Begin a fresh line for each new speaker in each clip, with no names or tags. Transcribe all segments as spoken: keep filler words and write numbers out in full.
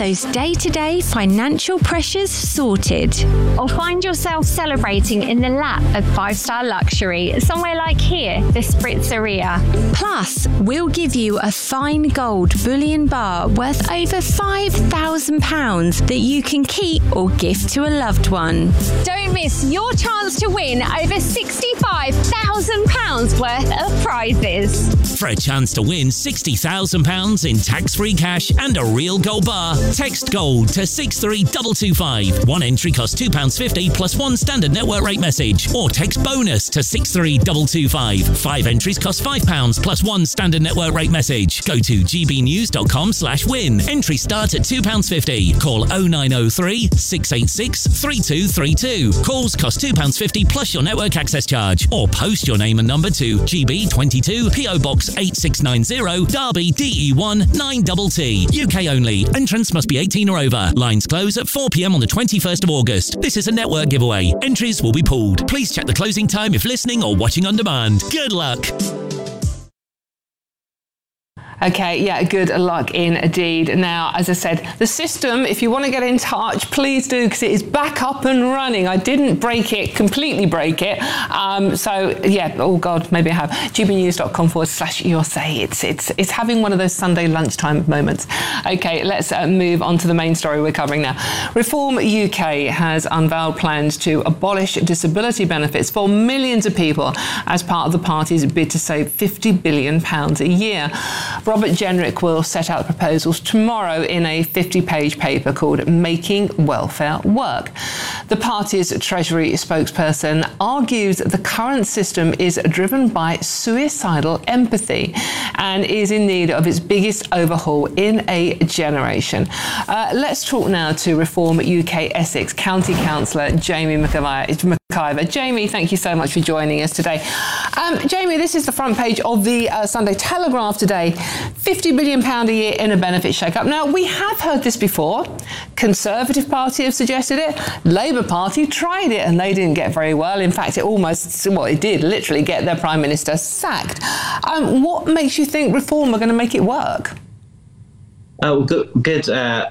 those day-to-day financial pressures sorted.
Or find yourself celebrating in the lap of five-star luxury, somewhere like here, the Spritzeria.
Plus, we'll give you a fine gold bullion bar worth over five thousand pounds that you can keep or gift to a loved one.
Don't miss your chance to win over sixty-five thousand pounds worth of prizes.
For a chance to win sixty thousand pounds in tax-free cash and a real gold bar, text GOLD to six three two two five. One entry costs two pounds fifty plus one standard network rate message. Or text BONUS to six three two two five. Five entries cost five pounds plus one standard network rate message. Go to gbnews.com slash win. Entry start at two pounds fifty. Call oh nine oh three, six eight six, three two three two. Calls cost two pounds fifty plus your network access charge. Or post your name and number to G B twenty-two, P O Box eight six nine zero, Derby D E one nine T T. U K only. Entrance must be eighteen or over. Lines close at four p.m. on the twenty-first of August. This is a network giveaway. Entries will be pooled. Please check the closing time if listening or watching on demand. Good luck.
Okay, yeah, good luck indeed. Now, as I said, the system, if you want to get in touch, please do, because it is back up and running. I didn't break it, completely break it. Um, so, yeah, oh God, maybe I have. gbnews.com forward slash your say. It's, it's, it's having one of those Sunday lunchtime moments. Okay, let's uh, move on to the main story we're covering now. Reform U K has unveiled plans to abolish disability benefits for millions of people as part of the party's bid to save fifty billion pounds a year. Robert Jenrick will set out proposals tomorrow in a fifty-page paper called Making Welfare Work. The party's Treasury spokesperson argues the current system is driven by suicidal empathy and is in need of its biggest overhaul in a generation. Uh, let's talk now to Reform U K Essex County Councillor Jamie McIver. Jamie, thank you so much for joining us today. Um, Jamie, this is the front page of the uh, Sunday Telegraph today. fifty billion pounds a year in a benefit shake-up. Now, we have heard this before. Conservative Party have suggested it. Labour Party tried it and they didn't get very well. In fact, it almost, well, it did literally get their Prime Minister sacked. Um, what makes you think Reform are going to make it work?
Oh, good, good uh,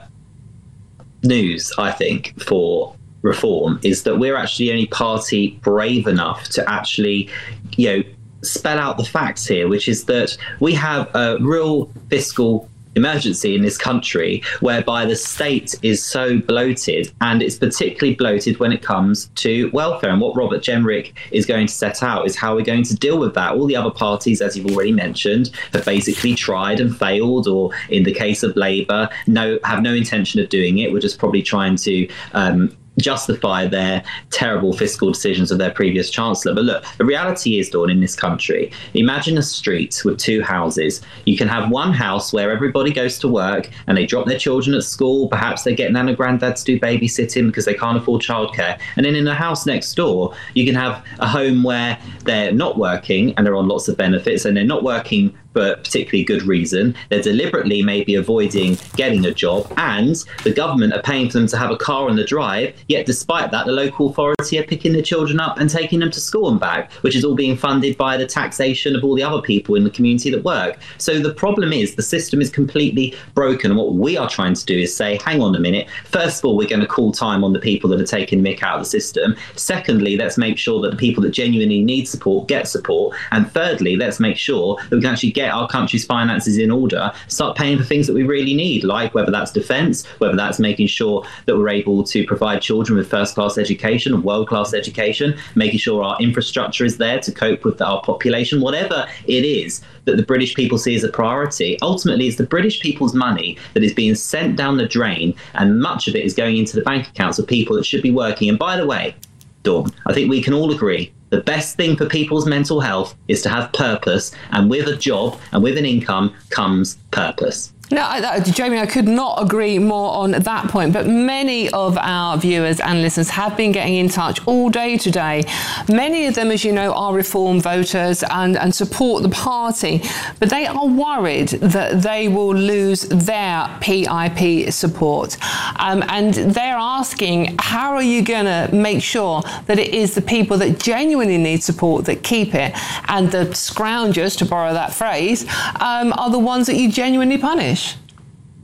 news, I think, for Reform is that we're actually the only party brave enough to actually, you know, spell out the facts here, which is that we have a real fiscal emergency in this country whereby the state is so bloated, and it's particularly bloated when it comes to welfare. And what Robert Jenrick is going to set out is how we're going to deal with that. All the other parties, as you've already mentioned, have basically tried and failed, or in the case of Labour, no, have no intention of doing it. We're just probably trying to um, justify their terrible fiscal decisions of their previous chancellor. But look, the reality is, Dawn, in this country, imagine a street with two houses. You can have one house where everybody goes to work and they drop their children at school. Perhaps they get nan and granddad to do babysitting because they can't afford childcare. And then in the house next door, you can have a home where they're not working and they're on lots of benefits, and they're not working for a particularly good reason. They're deliberately maybe avoiding getting a job, and the government are paying for them to have a car on the drive, yet despite that, the local authority are picking the children up and taking them to school and back, which is all being funded by the taxation of all the other people in the community that work. So the problem is the system is completely broken, and what we are trying to do is say, hang on a minute, first of all, we're going to call time on the people that are taking mick out of the system. Secondly, let's make sure that the people that genuinely need support get support. And thirdly, let's make sure that we can actually get our country's finances in order, start paying for things that we really need, like whether that's defence, whether that's making sure that we're able to provide children with first-class education, world-class education, making sure our infrastructure is there to cope with our population, whatever it is that the British people see as a priority. Ultimately, it's the British people's money that is being sent down the drain, and much of it is going into the bank accounts of people that should be working. And by the way, Dawn, I think we can all agree the best thing for people's mental health is to have purpose, and with a job and with an income comes purpose.
No, I, Jamie, I could not agree more on that point. But many of our viewers and listeners have been getting in touch all day today. Many of them, as you know, are Reform voters and, and support the party. But they are worried that they will lose their P I P support. Um, and they're asking, how are you going to make sure that it is the people that genuinely need support that keep it, and the scroungers, to borrow that phrase, um, are the ones that you genuinely punish?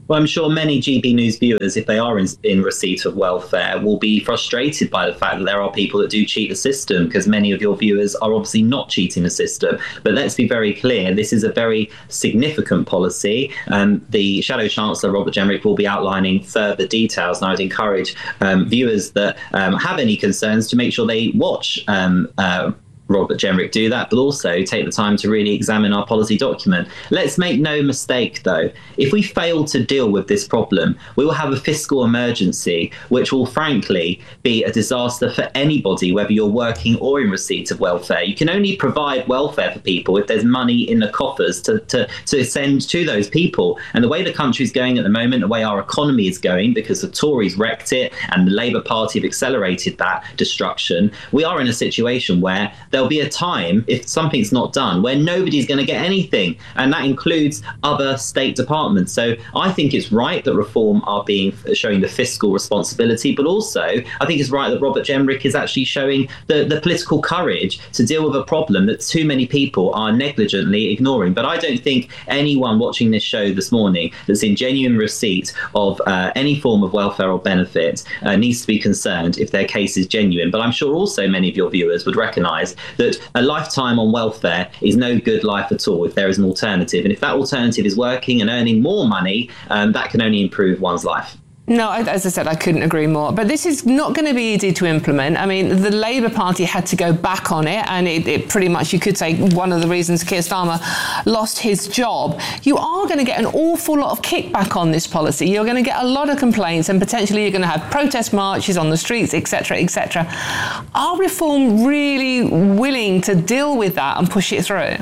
Well, I'm sure many G B News viewers, if they are in, in receipt of welfare, will be frustrated by the fact that there are people that do cheat the system, because many of your viewers are obviously not cheating the system. But let's be very clear, this is a very significant policy. Um, the Shadow Chancellor, Robert Jenrick, will be outlining further details, and I would encourage um, viewers that um, have any concerns to make sure they watch um, uh, Robert Jenrick do that, but also take the time to really examine our policy document. Let's make no mistake, though, if we fail to deal with this problem, we will have a fiscal emergency, which will frankly be a disaster for anybody, whether you're working or in receipt of welfare. You can only provide welfare for people if there's money in the coffers to, to, to send to those people. And the way the country's going at the moment, the way our economy is going, because the Tories wrecked it and the Labour Party have accelerated that destruction, we are in a situation where there'll be a time, if something's not done, where nobody's going to get anything, and that includes other state departments. So I think it's right that Reform are being showing the fiscal responsibility, but also I think it's right that Robert Jenrick is actually showing the, the political courage to deal with a problem that too many people are negligently ignoring. But I don't think anyone watching this show this morning that's in genuine receipt of uh, any form of welfare or benefit uh, needs to be concerned if their case is genuine. But I'm sure also many of your viewers would recognise that a lifetime on welfare is no good life at all if there is an alternative. And if that alternative is working and earning more money, um, that can only improve one's life.
No, as I said, I couldn't agree more. But this is not going to be easy to implement. I mean, the Labour Party had to go back on it, and it, it pretty much, you could say, one of the reasons Keir Starmer lost his job. You are going to get an awful lot of kickback on this policy. You're going to get a lot of complaints, and potentially you're going to have protest marches on the streets, et cetera, et cetera. Are Reform really willing to deal with that and push it through?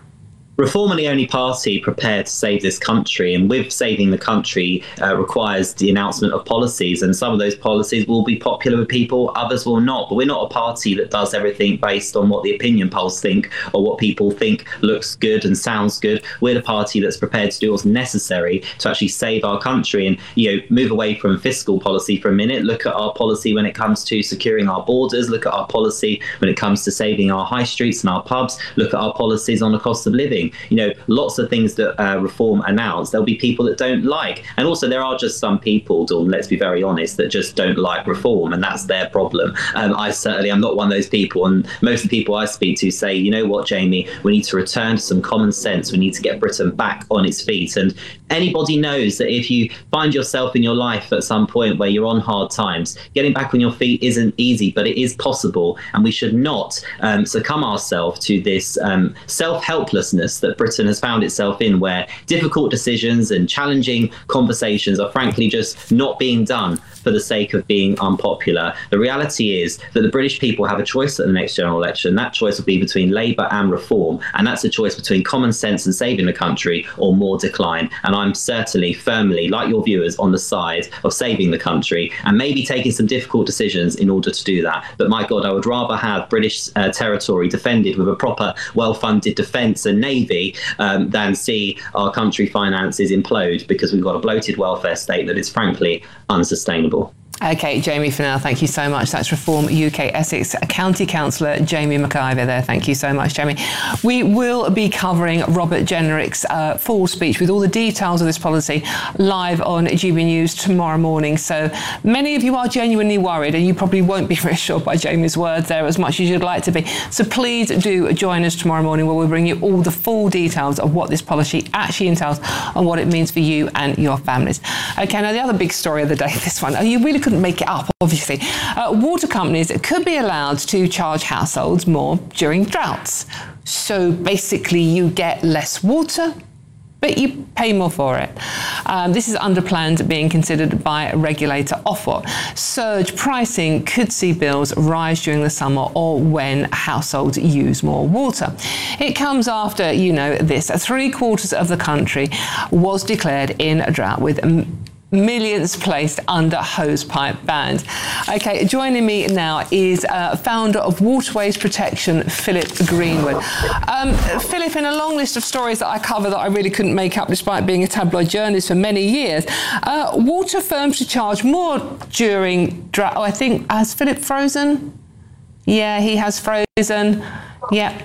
Reform are the only party prepared to save this country, and with saving the country uh, requires the announcement of policies, and some of those policies will be popular with people, others will not. But we're not a party that does everything based on what the opinion polls think or what people think looks good and sounds good. We're the party that's prepared to do what's necessary to actually save our country and, you know, move away from fiscal policy for a minute. Look at our policy when it comes to securing our borders. Look at our policy when it comes to saving our high streets and our pubs. Look at our policies on the cost of living. You know, lots of things that uh, Reform announced, there'll be people that don't like. And also there are just some people, Dawn, let's be very honest, that just don't like Reform, and that's their problem. Um, I certainly am not one of those people. And most of the people I speak to say, you know what, Jamie, we need to return to some common sense. We need to get Britain back on its feet. And anybody knows that if you find yourself in your life at some point where you're on hard times, getting back on your feet isn't easy, but it is possible. And we should not um, succumb ourselves to this um, self-helplessness that Britain has found itself in, where difficult decisions and challenging conversations are frankly just not being done for the sake of being unpopular. The reality is that the British people have a choice at the next general election. That choice will be between Labour and Reform, and that's a choice between common sense and saving the country or more decline. And I'm certainly firmly, like your viewers, on the side of saving the country and maybe taking some difficult decisions in order to do that. But my God, I would rather have British uh, territory defended with a proper, well-funded defence and navy um, than see our country finances implode because we've got a bloated welfare state that is frankly unsustainable.
OK, Jamie Fennell, thank you so much. That's Reform U K Essex County Councillor Jamie McIver there. Thank you so much, Jamie. We will be covering Robert Jenrick's uh, full speech with all the details of this policy live on G B News tomorrow morning. So many of you are genuinely worried, and you probably won't be reassured by Jamie's words there as much as you'd like to be. So please do join us tomorrow morning, where we'll bring you all the full details of what this policy actually entails and what it means for you and your families. OK, now the other big story of the day, this one, you really couldn't make it up, obviously. Uh, water companies could be allowed to charge households more during droughts. So basically you get less water, but you pay more for it. Um, this is under plans being considered by regulator Ofwat. Surge pricing could see bills rise during the summer or when households use more water. It comes after, you know, this. Three quarters of the country was declared in a drought, with millions placed under hosepipe bans. OK, joining me now is uh, founder of Waterways Protection, Philip Greenwood. Um, Philip, in a long list of stories that I cover that I really couldn't make up despite being a tabloid journalist for many years, uh, water firms should charge more during drought. Oh, I think, has Philip frozen? Yeah, he has frozen. Yeah.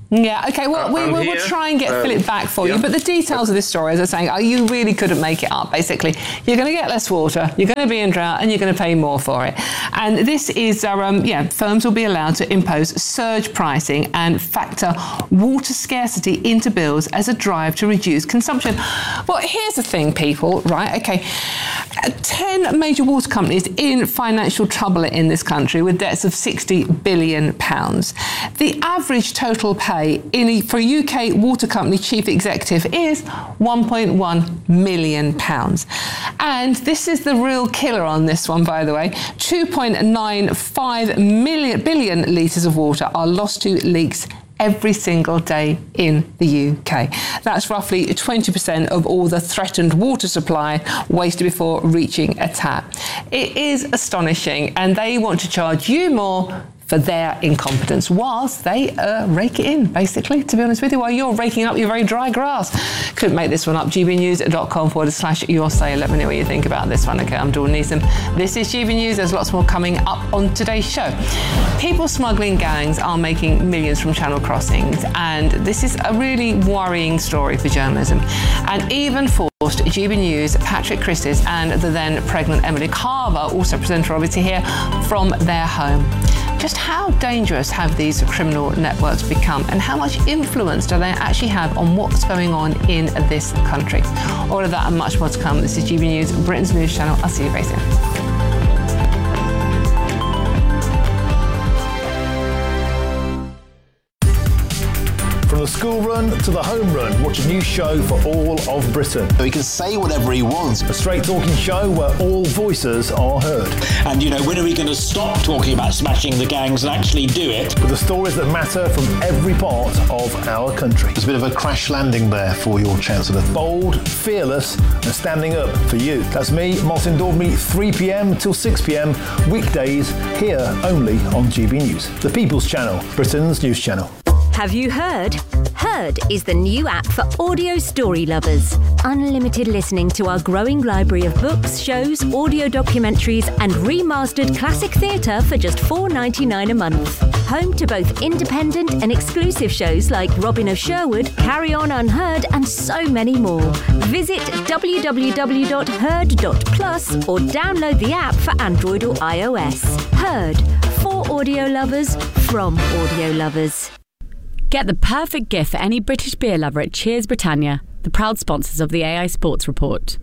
Yeah, okay, well, we, we, we'll try and get um, Philip back for yeah. you. But the details of this story, as I'm saying, are you really couldn't make it up, basically. You're going to get less water, you're going to be in drought, and you're going to pay more for it. And this is, uh, um, yeah, firms will be allowed to impose surge pricing and factor water scarcity into bills as a drive to reduce consumption. Well, here's the thing, people, right? Okay, ten major water companies in financial trouble in this country with debts of sixty billion pounds. The average total pay in a, for a U K water company chief executive is one point one million pounds. And this is the real killer on this one, by the way. two point nine five million billion litres of water are lost to leaks every single day in the U K. That's roughly twenty percent of all the threatened water supply wasted before reaching a tap. It is astonishing, and they want to charge you more for their incompetence whilst they uh, rake it in, basically, to be honest with you, while you're raking up your very dry grass. Couldn't make this one up. gbnews.com forward slash your say. Let me know what you think about this one. Okay, I'm Dawn Neeson. This is G B News. There's lots more coming up on today's show. People smuggling gangs are making millions from channel crossings, and this is a really worrying story for journalism. And even forced G B News, Patrick Christys, and the then pregnant Emily Carver, also presenter of it, to hear from their home. Just how dangerous have these criminal networks become, and how much influence do they actually have on what's going on in this country? All of that and much more to come. This is G B News, Britain's news channel. I'll see you very soon.
From the school run to the home run, watch a new show for all of Britain.
He can say whatever he wants.
A straight talking show where all voices are heard.
And, you know, when are we going to stop talking about smashing the gangs and actually do it?
With the stories that matter from every part of our country.
There's a bit of a crash landing there for your Chancellor.
Bold, fearless, and standing up for you. That's me, Martin Daubney, three p.m. till six p.m. weekdays, here only on G B News, the People's Channel, Britain's news channel.
Have you heard? Heard is the new app for audio story lovers. Unlimited listening to our growing library of books, shows, audio documentaries and remastered classic theatre for just four dollars ninety-nine a month. Home to both independent and exclusive shows like Robin of Sherwood, Carry On Unheard and so many more. Visit w w w dot heard dot plus or download the app for Android or iOS. Heard, for audio lovers, from audio lovers.
Get the perfect gift for any British beer lover at Cheers Britannia, the proud sponsors of the A I Sports Report.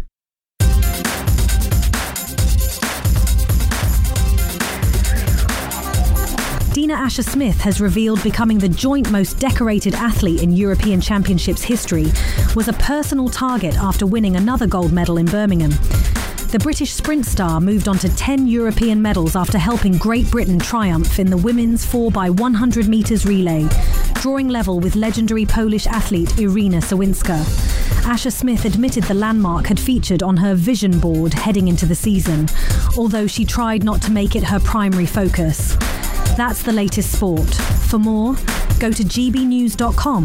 Dina Asher-Smith has revealed becoming the joint most decorated athlete in European Championships history was a personal target after winning another gold medal in Birmingham. The British sprint star moved on to ten European medals after helping Great Britain triumph in the women's four by one hundred metres relay, drawing level with legendary Polish athlete Irina Sawinska. Asher-Smith admitted the landmark had featured on her vision board heading into the season, although she tried not to make it her primary focus. That's the latest sport. For more, go to g b news dot com.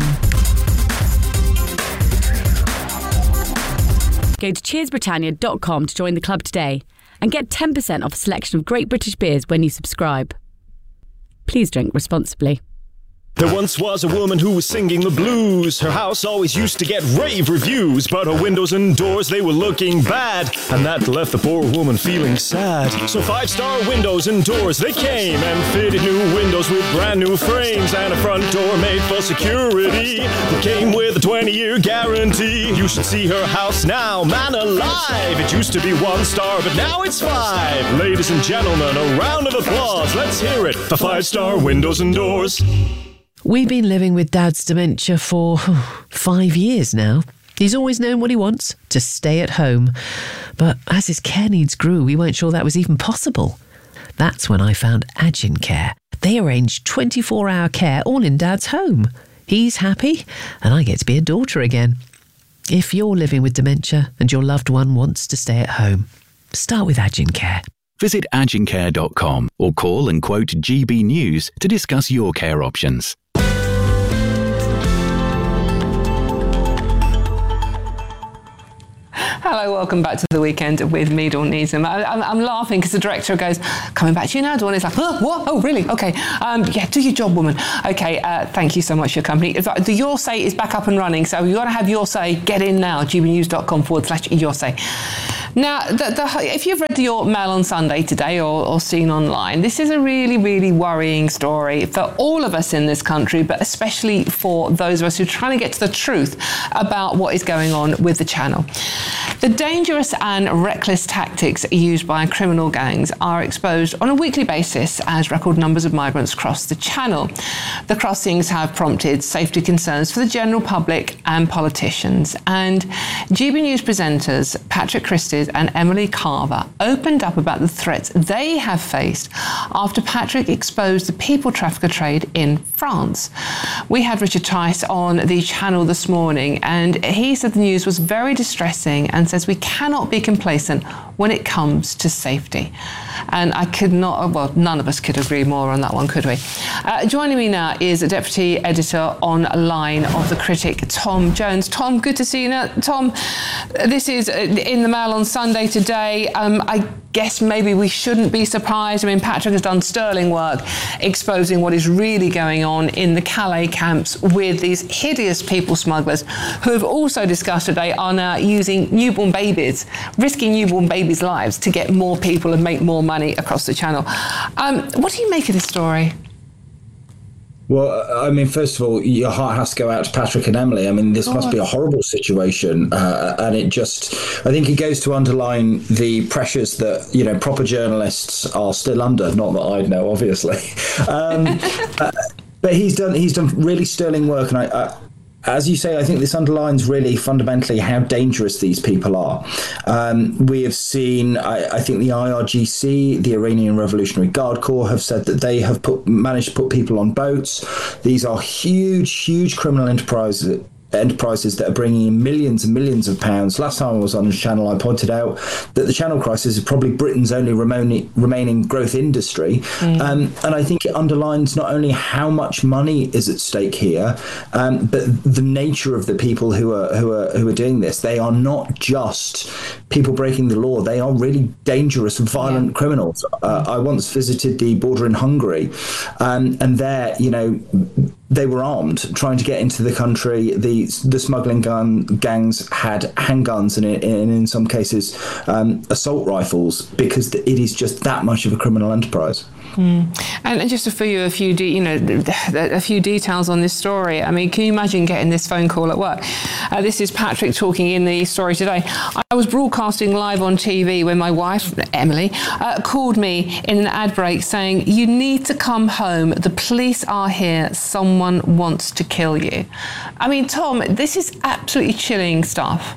Go to cheers britannia dot com to join the club today and get ten percent off a selection of great British beers when you subscribe. Please drink responsibly.
There once was a woman who was singing the blues. Her house always used to get rave reviews, but her windows and doors, they were looking bad, and that left the poor woman feeling sad. So Five Star Windows and Doors, they came and fitted new windows with brand new frames and a front door made for security that came with a twenty-year guarantee. You should see her house now, man alive. It used to be one star, but now it's five. Ladies and gentlemen, a round of applause. Let's hear it for Five Star Windows and Doors.
We've been living with Dad's dementia for five years now. He's always known what he wants, to stay at home. But as his care needs grew, we weren't sure that was even possible. That's when I found Agin Care. They arrange twenty-four hour care all in Dad's home. He's happy, and I get to be a daughter again. If you're living with dementia and your loved one wants to stay at home, start with Agin Care.
Visit agin care dot com or call and quote G B News to discuss your care options.
Hello, welcome back to The Weekend with me, Dawn Needham. I, I'm, I'm laughing because the director goes, coming back to you now, Dawn. It's like, huh, what? Oh, really? Okay. Um, yeah, do your job, woman. Okay, uh, thank you so much for your company. The Your Say is back up and running, so you want to have Your Say, get in now, gbnews.com forward slash Your Say. Now, the, the, if you've read the Your Mail on Sunday today or, or seen online, this is a really, really worrying story for all of us in this country, but especially for those of us who are trying to get to the truth about what is going on with the channel. The dangerous and reckless tactics used by criminal gangs are exposed on a weekly basis as record numbers of migrants cross the channel. The crossings have prompted safety concerns for the general public and politicians, and G B News presenters Patrick Christys and Emily Carver opened up about the threats they have faced after Patrick exposed the people trafficker trade in France. We had Richard Tice on the channel this morning, and he said the news was very distressing and says we cannot be complacent when it comes to safety. And I could not, well, none of us could agree more on that one, could we? Uh, joining me now is a deputy editor online of The Critic, Tom Jones. Tom, good to see you now. Tom, this is in the Mail on Sunday today. Um, I guess maybe we shouldn't be surprised. I mean, Patrick has done sterling work exposing what is really going on in the Calais camps with these hideous people smugglers who have also discussed today are now using newborn babies, risking newborn babies' lives to get more people and make more money across the channel. Um, what do you make of this story?
Well, I mean, first of all, your heart has to go out to Patrick and Emily. I mean, this must be a horrible situation. Uh, and it just, I think it goes to underline the pressures that, you know, proper journalists are still under. Not that I know, obviously. Um, uh, but he's done, he's done really sterling work. And I, I as you say, I think this underlines really fundamentally how dangerous these people are. Um, we have seen, I, I think the I R G C, the Iranian Revolutionary Guard Corps, have said that they have put, managed to put people on boats. These are huge, huge criminal enterprises enterprises that are bringing in millions and millions of pounds. Last time I was on the channel, I pointed out that the channel crisis is probably Britain's only remaining, remaining growth industry. Mm. Um, and I think it underlines not only how much money is at stake here, um, but the nature of the people who are who are who are doing this. They are not just people breaking the law. They are really dangerous, violent yeah. criminals. Uh, I once visited the border in Hungary, um, and there, you know, they were armed, trying to get into the country. The the smuggling gun gangs had handguns and, in, in some cases, um, assault rifles, because it is just that much of a criminal enterprise.
Mm. And just to for you a few, de- you know, a few details on this story. I mean, can you imagine getting this phone call at work? Uh, this is Patrick talking in the story today. I was broadcasting live on T V when my wife, Emily, uh, called me in an ad break saying, "You need to come home. The police are here. Someone wants to kill you." I mean, Tom, this is absolutely chilling stuff.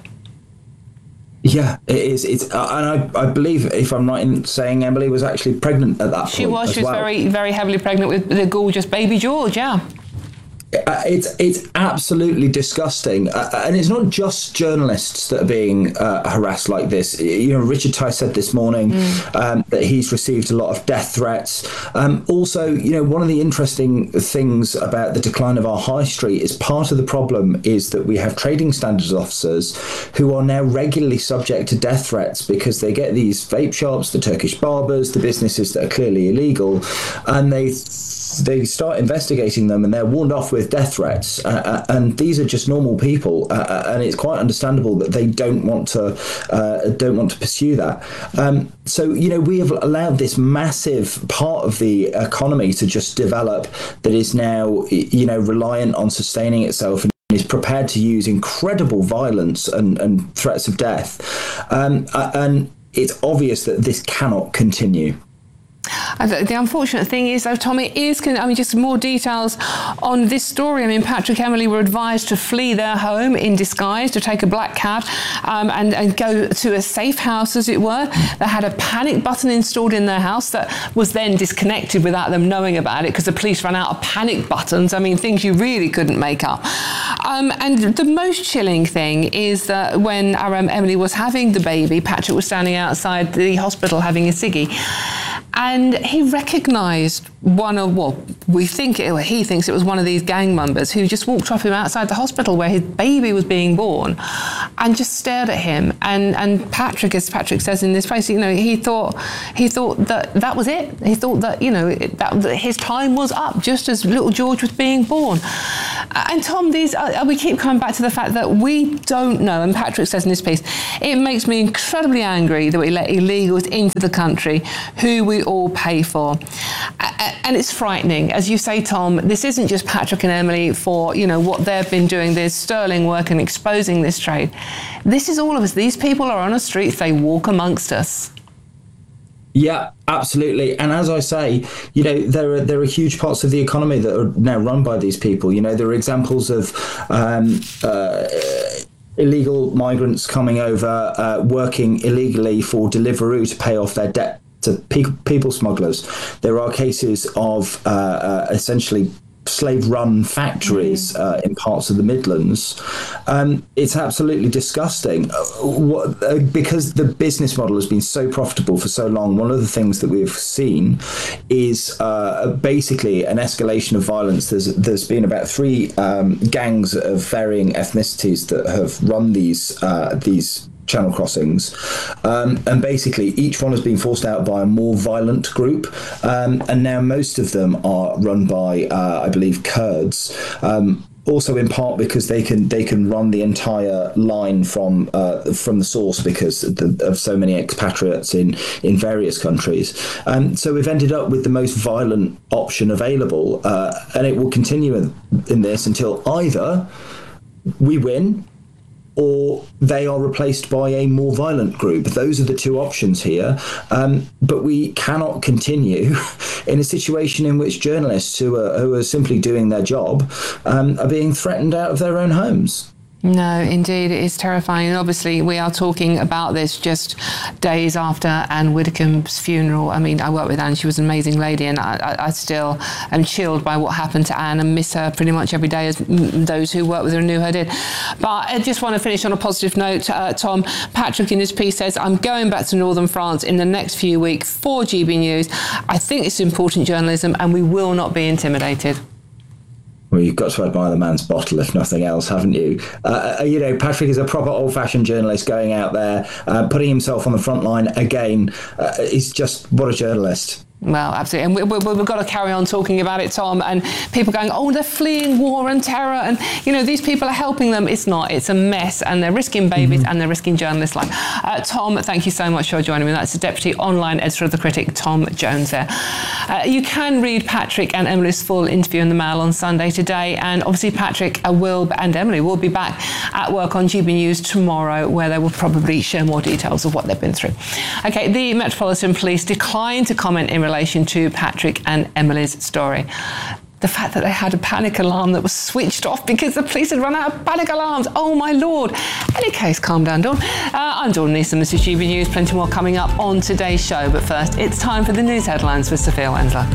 Yeah, it is. It's uh, and I, I believe, if I'm right in saying, Emily was actually pregnant at that
she
point.
Was,
as
she was. She was
well.
very, very heavily pregnant with the gorgeous baby George. Yeah.
Uh, it's it's absolutely disgusting, uh, and it's not just journalists that are being uh, harassed like this. You know, Richard Tice said this morning mm. um, that he's received a lot of death threats. Um, also, you know, one of the interesting things about the decline of our high street is part of the problem is that we have trading standards officers who are now regularly subject to death threats because they get these vape shops, the Turkish barbers, the businesses that are clearly illegal, and they. They start investigating them and they're warned off with death threats. Uh, and these are just normal people. Uh, and it's quite understandable that they don't want to uh, don't want to pursue that. Um, so, you know, we have allowed this massive part of the economy to just develop that is now, you know, reliant on sustaining itself and is prepared to use incredible violence and, and threats of death. Um, and it's obvious that this cannot continue.
The, the unfortunate thing is, though, Tom, it is, I mean, just more details on this story. I mean, Patrick and Emily were advised to flee their home in disguise, to take a black cab um, and, and go to a safe house, as it were. They had a panic button installed in their house that was then disconnected without them knowing about it because the police ran out of panic buttons. I mean, things you really couldn't make up. Um, and the most chilling thing is that when um, Emily was having the baby, Patrick was standing outside the hospital having a ciggy. And he recognised one of, well, we think it, he thinks it was one of these gang members who just walked up him outside the hospital where his baby was being born and just stared at him. And, and Patrick, as Patrick says in this place, you know, he thought he thought that that was it. He thought that, you know, that, that his time was up just as little George was being born. And Tom, these uh, we keep coming back to the fact that we don't know, and Patrick says in this piece, it makes me incredibly angry that we let illegals into the country who we all pay for. And it's frightening. As you say, Tom, this isn't just Patrick and Emily for, you know, what they've been doing, their sterling work and exposing this trade. This is all of us. These people are on the streets. They walk amongst us.
Yeah, absolutely. And as I say, you know, there are there are huge parts of the economy that are now run by these people. You know, there are examples of um, uh, illegal migrants coming over, uh, working illegally for Deliveroo to pay off their debt to pe- people smugglers. There are cases of uh, uh, essentially slave-run factories uh, in parts of the Midlands. Um, it's absolutely disgusting. Uh, what, uh, because the business model has been so profitable for so long, one of the things that we've seen is uh, basically an escalation of violence. There's there's been about three um, gangs of varying ethnicities that have run these uh, these channel crossings, um, and basically each one has been forced out by a more violent group, um, and now most of them are run by uh, I believe Kurds, um, also in part because they can they can run the entire line from uh, from the source because of, the, of so many expatriates in in various countries. Um, so we've ended up with the most violent option available, uh, and it will continue in, in this until either we win or they are replaced by a more violent group. Those are the two options here. Um, but we cannot continue in a situation in which journalists who are, who are simply doing their job um, are being threatened out of their own homes.
No, indeed, it is terrifying. And obviously, we are talking about this just days after Anne Widdecombe's funeral. I mean, I worked with Anne. She was an amazing lady, and I, I, I still am chilled by what happened to Anne and miss her pretty much every day, as those who worked with her and knew her did. But I just want to finish on a positive note. Uh, Tom, Patrick in his piece says, I'm going back to northern France in the next few weeks for G B News. I think it's important journalism, and we will not be intimidated.
Well, you've got to admire the man's bottle, if nothing else, haven't you? Uh, you know, Patrick is a proper old-fashioned journalist going out there, uh, putting himself on the front line again. Uh, he's just, what a journalist.
Well, absolutely. And we, we, we've got to carry on talking about it, Tom. And people going, oh, they're fleeing war and terror. And, you know, these people are helping them. It's not. It's a mess. And they're risking babies mm-hmm. and they're risking journalists' life. Uh, Tom, thank you so much for joining me. That's the Deputy Online Editor of The Critic, Tom Jones there. Uh, you can read Patrick and Emily's full interview in the Mail on Sunday today. And obviously Patrick uh, will and Emily will be back at work on G B News tomorrow, where they will probably share more details of what they've been through. OK, the Metropolitan Police declined to comment in relation to Patrick and Emily's story. The fact that they had a panic alarm that was switched off because the police had run out of panic alarms. Oh, my Lord. Any case, calm down, Dawn. Uh, I'm Dawn Neeson. This is G B News. Plenty more coming up on today's show. But first, it's time for the news headlines with Sophia Wensler.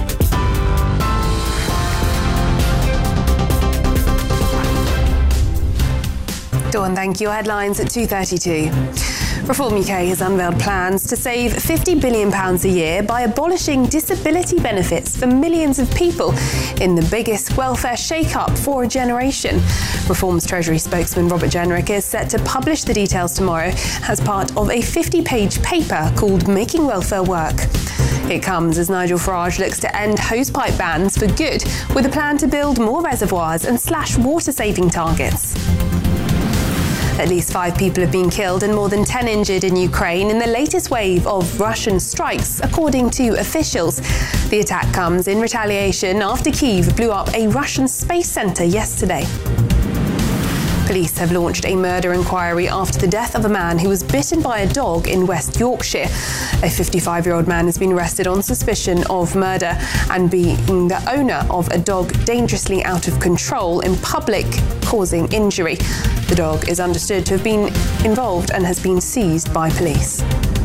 Dawn, thank you. Headlines at two thirty-two. Reform U K has unveiled plans to save fifty billion pounds a year by abolishing disability benefits for millions of people in the biggest welfare shake-up for a generation. Reform's Treasury spokesman Robert Jenrick is set to publish the details tomorrow as part of a fifty-page paper called Making Welfare Work. It comes as Nigel Farage looks to end hosepipe bans for good, with a plan to build more reservoirs and slash water-saving targets. At least five people have been killed and more than ten injured in Ukraine in the latest wave of Russian strikes, according to officials. The attack comes in retaliation after Kyiv blew up a Russian space center yesterday. Police have launched a murder inquiry after the death of a man who was bitten by a dog in West Yorkshire. A fifty-five-year-old man has been arrested on suspicion of murder and being the owner of a dog dangerously out of control in public, causing injury. The dog is understood to have been involved and has been seized by police.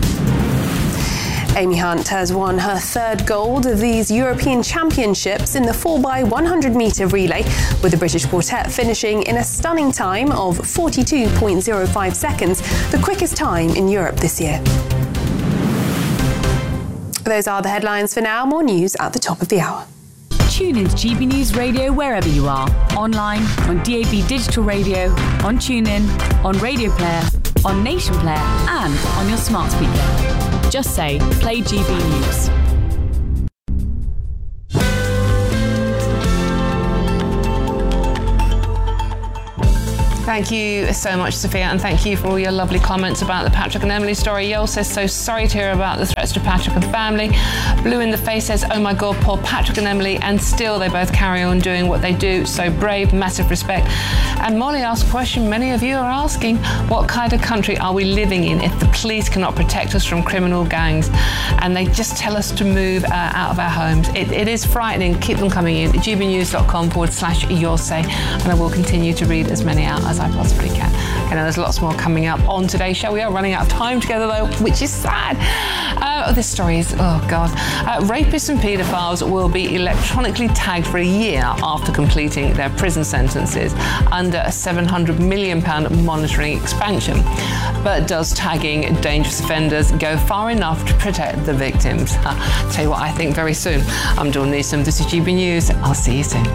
Amy Hunt has won her third gold of these European Championships in the four by one hundred metre relay, with the British quartet finishing in a stunning time of forty-two point oh five seconds, the quickest time in Europe this year. Those are the headlines for now. More news at the top of the hour.
Tune into G B News Radio wherever you are. Online, on D A B Digital Radio, on TuneIn, on Radio Player, on Nation Player, and on your smart speaker. Just say, play G B News.
Thank you so much, Sophia, and thank you for all your lovely comments about the Patrick and Emily story. Yol says, so sorry to hear about the threats to Patrick and family. Blue in the Face says, oh my God, poor Patrick and Emily, and still they both carry on doing what they do. So brave, massive respect. And Molly asked a question many of you are asking, what kind of country are we living in if the police cannot protect us from criminal gangs and they just tell us to move uh, out of our homes? It, it is frightening. Keep them coming in. gbnews.com forward slash Your Say, and I will continue to read as many out as I possibly can. Okay, now there's lots more coming up on today's show. We are running out of time together though, which is sad. Uh, this story is, oh God. Uh, rapists and paedophiles will be electronically tagged for a year after completing their prison sentences under a seven hundred million pounds monitoring expansion. But does tagging dangerous offenders go far enough to protect the victims? Uh, tell you what I think very soon. I'm Dawn Newsom. This is G B News. I'll see you soon.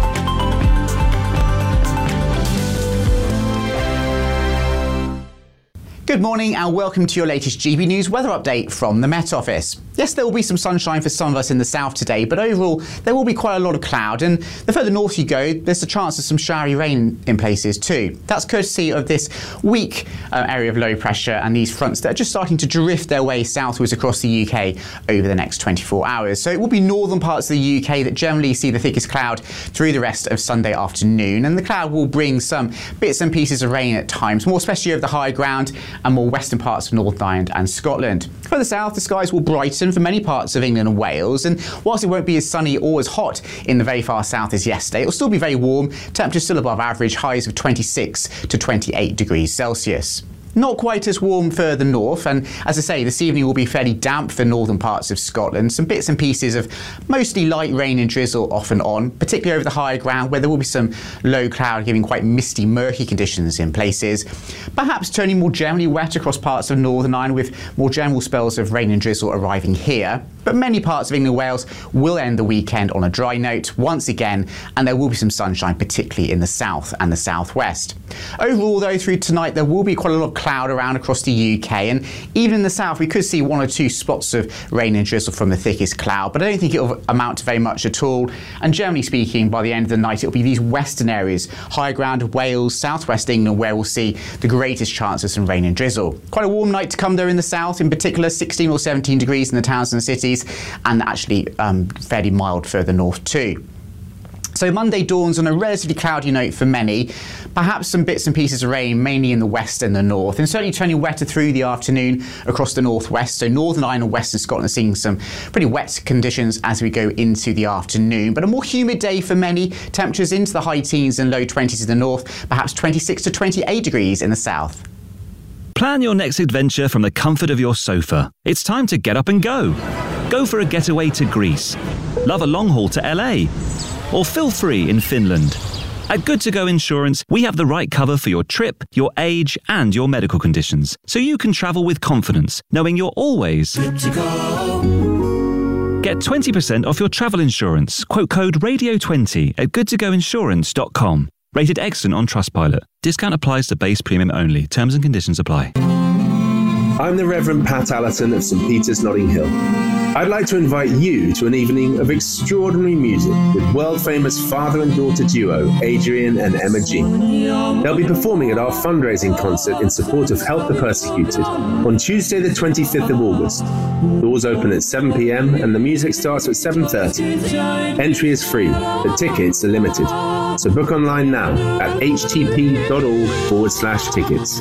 Good morning and welcome to your latest G B News weather update from the Met Office. Yes, there will be some sunshine for some of us in the south today, but overall there will be quite a lot of cloud, and the further north you go, there's a chance of some showery rain in places too. That's courtesy of this weak uh, area of low pressure and these fronts that are just starting to drift their way southwards across the U K over the next twenty-four hours. So it will be northern parts of the U K that generally see the thickest cloud through the rest of Sunday afternoon, and the cloud will bring some bits and pieces of rain at times, more especially over the high ground and more western parts of Northern Ireland and Scotland. Further south, the skies will brighten for many parts of England and Wales, and whilst it won't be as sunny or as hot in the very far south as yesterday, it will still be very warm, temperatures still above average, highs of twenty-six to twenty-eight degrees Celsius. Not quite as warm further north, and as I say, this evening will be fairly damp for northern parts of Scotland. Some bits and pieces of mostly light rain and drizzle off and on, particularly over the higher ground where there will be some low cloud giving quite misty, murky conditions in places. Perhaps turning more generally wet across parts of Northern Ireland with more general spells of rain and drizzle arriving here. But many parts of England and Wales will end the weekend on a dry note once again, and there will be some sunshine, particularly in the south and the southwest. Overall, though, through tonight, there will be quite a lot of cloud around across the U K, and even in the south, we could see one or two spots of rain and drizzle from the thickest cloud, but I don't think it will amount to very much at all. And generally speaking, by the end of the night, it will be these western areas, high ground of Wales, southwest England, where we'll see the greatest chance of some rain and drizzle. Quite a warm night to come, though, in the south, in particular, sixteen or seventeen degrees in the towns and cities, and actually um, fairly mild further north too. So Monday dawns on a relatively cloudy note for many, perhaps some bits and pieces of rain, mainly in the west and the north, and certainly turning wetter through the afternoon across the northwest. So Northern Ireland and Western Scotland are seeing some pretty wet conditions as we go into the afternoon, but a more humid day for many, temperatures into the high teens and low twenties in the north, perhaps twenty-six to twenty-eight degrees in the south.
Plan your next adventure from the comfort of your sofa. It's time to get up and go. Go for a getaway to Greece. Love a long haul to L A. Or feel free in Finland. At Good To Go Insurance, we have the right cover for your trip, your age, and your medical conditions, so you can travel with confidence, knowing you're always good to go. Get twenty percent off your travel insurance. Quote code radio twenty at good to go insurance dot com. Rated excellent on Trustpilot. Discount applies to base premium only. Terms and conditions apply.
I'm the Reverend Pat Allerton of St Peter's, Notting Hill. I'd like to invite you to an evening of extraordinary music with world-famous father and daughter duo Adrian and Emma G. They'll be performing at our fundraising concert in support of Help the Persecuted on Tuesday the twenty-fifth of August. Doors open at seven p m and the music starts at seven thirty. Entry is free, but tickets are limited. So book online now at htp.org forward slash tickets.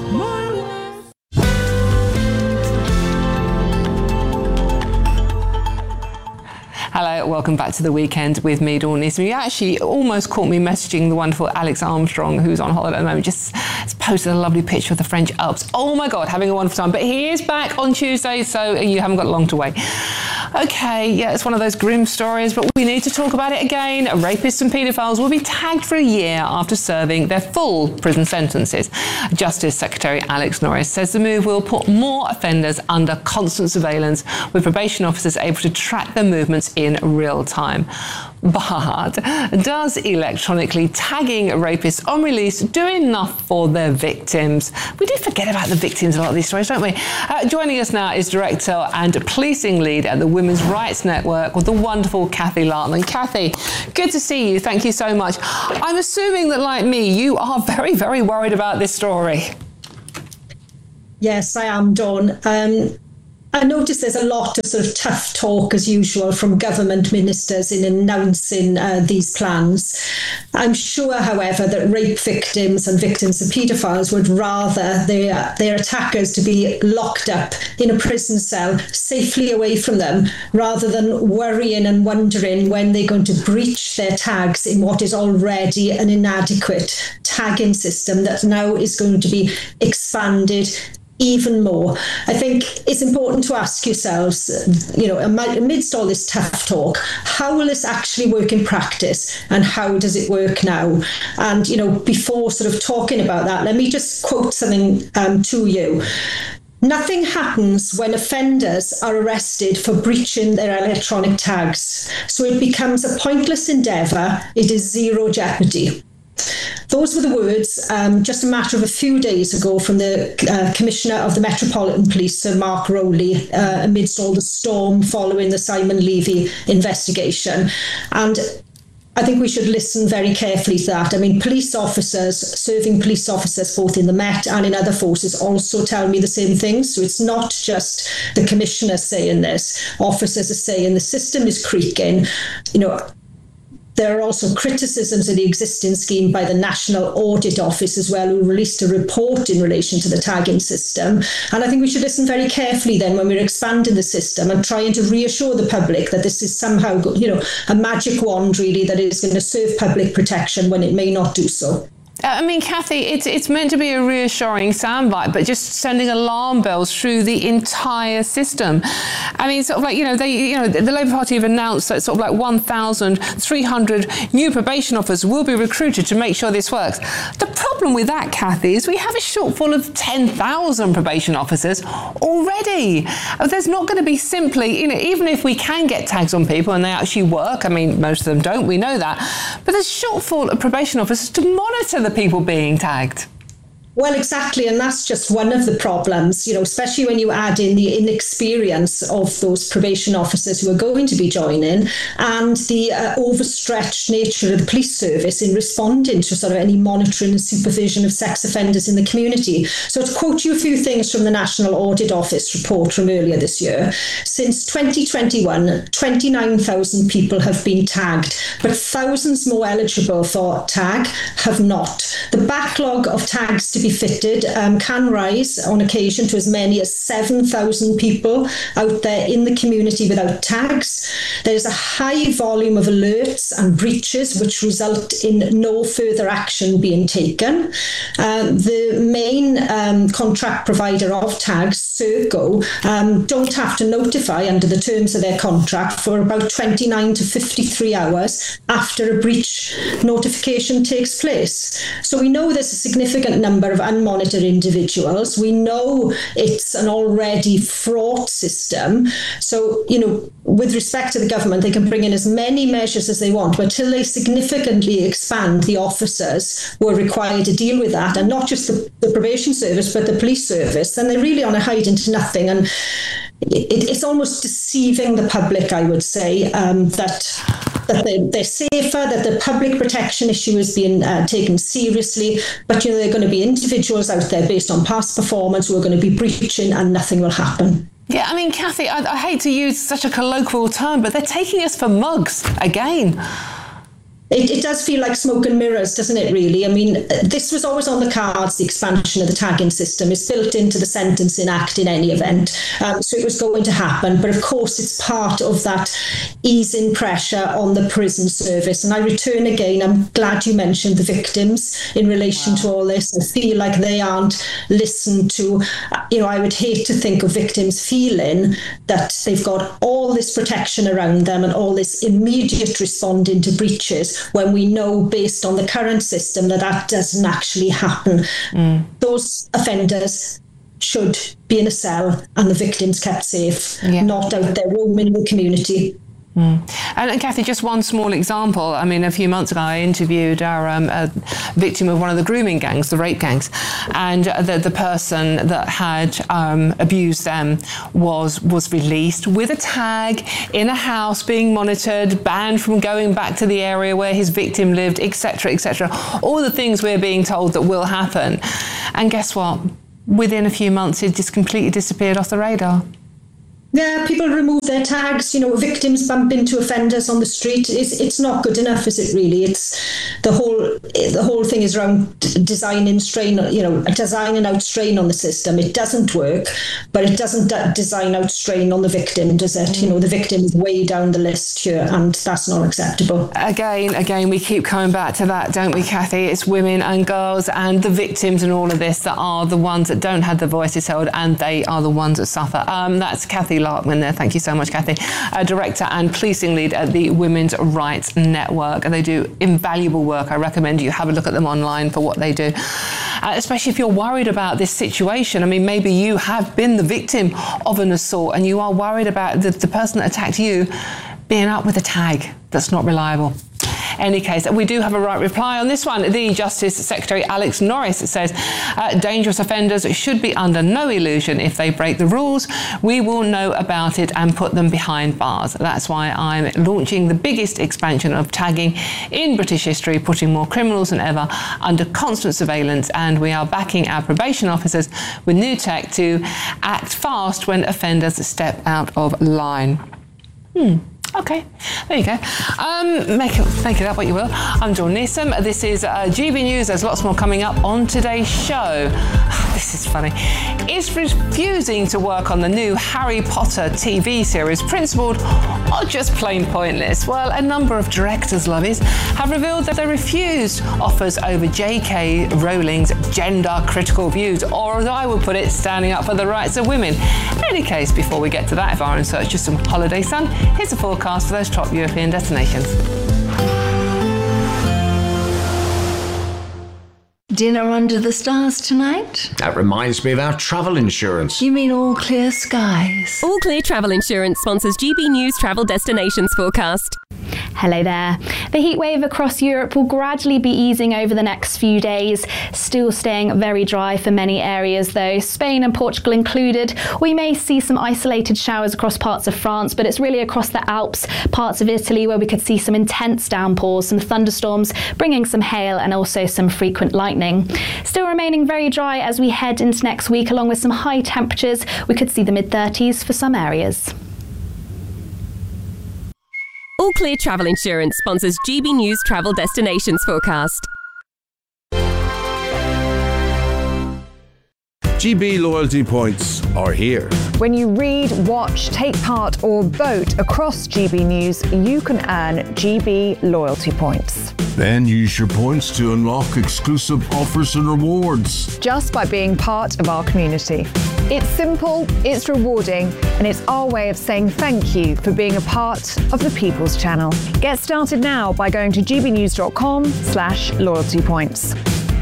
Hello, welcome back to the weekend with me, Dawn Newsom. You actually almost caught me messaging the wonderful Alex Armstrong, who's on holiday at the moment, just posted a lovely picture of the French Alps. Oh my God, having a wonderful time. But he is back on Tuesday, so you haven't got long to wait. Okay, yeah, it's one of those grim stories, but we need to talk about it again. Rapists and paedophiles will be tagged for a year after serving their full prison sentences. Justice Secretary Alex Norris says the move will put more offenders under constant surveillance, with probation officers able to track their movements in real time. But does electronically tagging rapists on release do enough for their victims? We do forget about the victims in a lot of these stories, don't we? Uh, joining us now is Director and Policing Lead at the Women's Rights Network with the wonderful Kathy Lartman. Kathy, good to see you. Thank you so much. I'm assuming that, like me, you are very, very worried about this story.
Yes, I am, Dawn. Um, I notice there's a lot of sort of tough talk, as usual, from government ministers in announcing uh, these plans. I'm sure, however, that rape victims and victims of paedophiles would rather their, their attackers to be locked up in a prison cell, safely away from them, rather than worrying and wondering when they're going to breach their tags in what is already an inadequate tagging system that now is going to be expanded even more. I think it's important to ask yourselves, you know, amidst all this tough talk, how will this actually work in practice and how does it work now? And, you know, before sort of talking about that, let me just quote something um, to you. Nothing happens when offenders are arrested for breaching their electronic tags. So it becomes a pointless endeavour. It is zero jeopardy. Those were the words um, just a matter of a few days ago from the uh, Commissioner of the Metropolitan Police, Sir Mark Rowley, uh, amidst all the storm following the Simon Levy investigation. And I think we should listen very carefully to that. I mean, police officers, serving police officers, both in the Met and in other forces, also tell me the same things. So it's not just the Commissioner saying this. Officers are saying the system is creaking. You know, there are also criticisms of the existing scheme by the National Audit Office as well, who released a report in relation to the tagging system. And I think we should listen very carefully then when we're expanding the system and trying to reassure the public that this is somehow, you know, a magic wand really that is going to serve public protection when it may not do so.
I mean, Kathy, it's it's meant to be a reassuring soundbite, but just sending alarm bells through the entire system. I mean, sort of like, you know, they, you know, the Labour Party have announced that sort of like one thousand three hundred new probation officers will be recruited to make sure this works. The problem with that, Kathy, is we have a shortfall of ten thousand probation officers already. There's not going to be simply, you know, even if we can get tags on people and they actually work, I mean, most of them don't, we know that, but there's a shortfall of probation officers to monitor the people being tagged.
Well, exactly. And that's just one of the problems, you know, especially when you add in the inexperience of those probation officers who are going to be joining and the uh, overstretched nature of the police service in responding to sort of any monitoring and supervision of sex offenders in the community. So to quote you a few things from the National Audit Office report from earlier this year, since twenty twenty-one, twenty-nine thousand people have been tagged, but thousands more eligible for tag have not. The backlog of tags to be fitted um, can rise on occasion to as many as seven thousand people out there in the community without tags. There's a high volume of alerts and breaches which result in no further action being taken. Um, the main um, contract provider of tags, Serco, um, don't have to notify under the terms of their contract for about twenty-nine to fifty-three hours after a breach notification takes place. So we know there's a significant number of unmonitored individuals. We know it's an already fraught system. So, you know, with respect to the government, they can bring in as many measures as they want, but till they significantly expand the officers who are required to deal with that, and not just the, the probation service, but the police service, then they're really on a hide into nothing. And it, it's almost deceiving the public, I would say, um, that that they're, they're safer, that the public protection issue is being uh, taken seriously. But, you know, there are going to be individuals out there based on past performance who are going to be breaching and nothing will happen.
Yeah, I mean, Kathy, I, I hate to use such a colloquial term, but they're taking us for mugs again.
It, it does feel like smoke and mirrors, doesn't it, really? I mean, this was always on the cards, the expansion of the tagging system. It's built into the Sentencing Act in any event. Um, so it was going to happen. But of course, it's part of that easing pressure on the prison service. And I return again, I'm glad you mentioned the victims in relation wow. to all this. I feel like they aren't listened to. You know, I would hate to think of victims feeling that they've got all this protection around them and all this immediate responding to breaches, when we know based on the current system that that doesn't actually happen. Mm. Those offenders should be in a cell and the victims kept safe, yeah. not out there roaming the community.
Mm. And, and Kathy, just one small example. I mean, a few months ago, I interviewed our um, a victim of one of the grooming gangs, the rape gangs, and the, the person that had um, abused them was was released with a tag in a house, being monitored, banned from going back to the area where his victim lived, et cetera, et cetera. All the things we're being told that will happen. And guess what? Within a few months, it just completely disappeared off the radar.
Yeah, people remove their tags. You know, victims bump into offenders on the street. It's it's not good enough, is it? Really, it's the whole the whole thing is around designing strain. You know, designing out strain on the system. It doesn't work, but it doesn't design out strain on the victim, does it? You know, the victim is way down the list here, and that's not acceptable.
Again, again, we keep coming back to that, don't we, Kathy? It's women and girls and the victims and all of this that are the ones that don't have their voices held, and they are the ones that suffer. Um, that's Kathy Larkman there. Thank you so much, Kathy. Uh, Director and Policing Lead at the Women's Rights Network. And they do invaluable work. I recommend you have a look at them online for what they do. Uh, especially if you're worried about this situation. I mean, maybe you have been the victim of an assault and you are worried about the, the person that attacked you being up with a tag that's not reliable. Any case, we do have a right reply on this one. The Justice Secretary, Alex Norris, says uh, dangerous offenders should be under no illusion if they break the rules. We will know about it and put them behind bars. That's why I'm launching the biggest expansion of tagging in British history, putting more criminals than ever under constant surveillance, and we are backing our probation officers with new tech to act fast when offenders step out of line. Hmm. Okay, there you go. Um, make it, make it up what you will. I'm Dawn Neeson. This is uh, G B News. There's lots more coming up on today's show. This is funny. Is refusing to work on the new Harry Potter T V series principled or just plain pointless? Well, a number of directors, lovies, have revealed that they refused offers over J K Rowling's gender-critical views, or as I would put it, standing up for the rights of women. In any case, before we get to that, if I'm in search of some holiday sun, here's a forecast for those top European destinations.
Dinner under the stars tonight?
That reminds me of our travel insurance.
You mean All Clear Skies?
All Clear Travel Insurance sponsors G B News Travel Destinations Forecast.
Hello there. The heat wave across Europe will gradually be easing over the next few days, still staying very dry for many areas though, Spain and Portugal included. We may see some isolated showers across parts of France, but it's really across the Alps, parts of Italy where we could see some intense downpours, some thunderstorms, bringing some hail and also some frequent lightning. Still remaining very dry as we head into next week, along with some high temperatures. We could see the mid thirties for some areas.
All Clear Travel Insurance sponsors G B News Travel Destinations Forecast.
G B loyalty points are here.
When you read, watch, take part or vote across G B News, you can earn G B loyalty points.
Then use your points to unlock exclusive offers and rewards.
Just by being part of our community. It's simple, it's rewarding, and it's our way of saying thank you for being a part of the People's Channel. Get started now by going to gbnews.com slash loyalty points.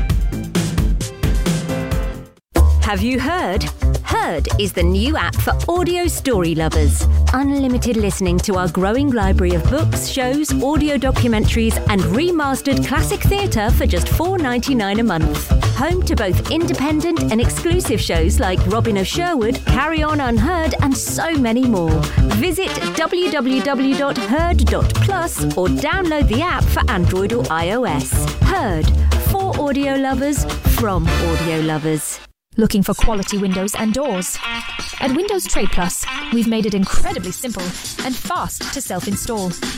Have you heard? Heard is the new app for audio story lovers. Unlimited listening to our growing library of books, shows, audio documentaries, and remastered classic theatre for just four dollars ninety-nine a month. Home to both independent and exclusive shows like Robin of Sherwood, Carry On Unheard, and so many more. Visit w w w dot heard dot plus or download the app for Android or iOS. Heard, for audio lovers, from audio lovers.
Looking for quality windows and doors? At Windows Trade Plus, we've made it incredibly simple and fast to self-install.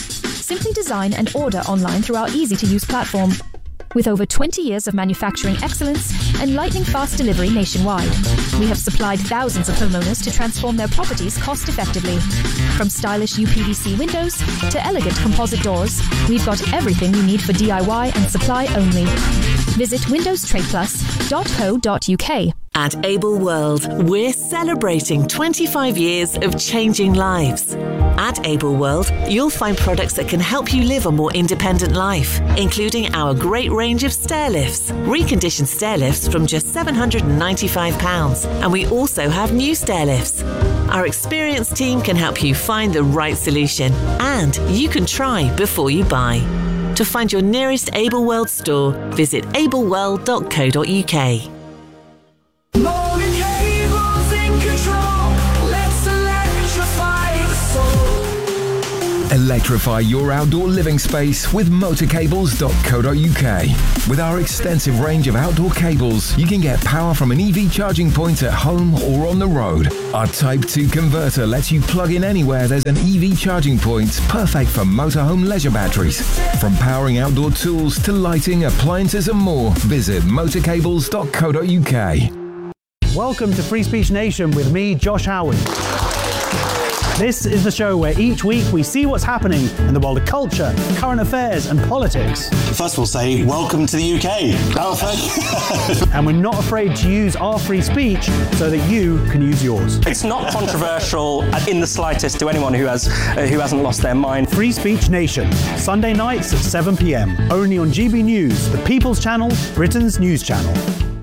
Simply design and order online through our easy-to-use platform. With over twenty years of manufacturing excellence and lightning-fast delivery nationwide, we have supplied thousands of homeowners to transform their properties cost-effectively. From stylish U P V C windows to elegant composite doors, we've got everything you need for D I Y and supply only. Visit windows trade plus dot co dot uk.
At Able World, we're celebrating twenty-five years of changing lives. At Able World, you'll find products that can help you live a more independent life, including our great range of stair lifts, reconditioned stair lifts from just seven hundred ninety-five pounds, and we also have new stair lifts. Our experienced team can help you find the right solution, and you can try before you buy. To find your nearest Able World store, visit able world dot co dot uk.
Morgan Cable's in control. Let's electrify the soul.
Electrify your outdoor living space with motor cables dot co dot uk. With our extensive range of outdoor cables, you can get power from an E V charging point at home or on the road. Our Type two converter lets you plug in anywhere there's an E V charging point, perfect for motorhome leisure batteries. From powering outdoor tools to lighting, appliances and more, visit motor cables dot co dot uk.
Welcome to Free Speech Nation with me, Josh Howard. This is the show where each week we see what's happening in the world of culture, current affairs and politics.
First we'll say, welcome to the U K.
And we're not afraid to use our free speech so that you can use yours.
It's not controversial in the slightest to anyone who, has, uh, who hasn't lost their mind.
Free Speech Nation, Sunday nights at seven p m, only on G B News, the People's Channel, Britain's news channel.